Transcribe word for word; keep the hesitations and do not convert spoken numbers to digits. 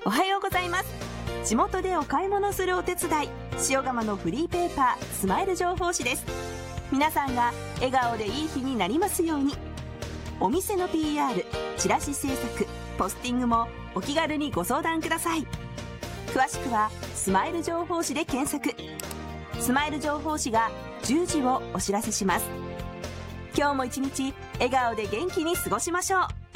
おはようございます。地元でお買い物するお手伝い、塩釜のフリーペーパースマイル情報誌です。皆さんが笑顔でいい日になりますように。お店の ピーアール、チラシ制作、ポスティングもお気軽にご相談ください。詳しくはスマイル情報誌で検索。スマイル情報誌がじゅうじをお知らせします。今日も一日笑顔で元気に過ごしましょう。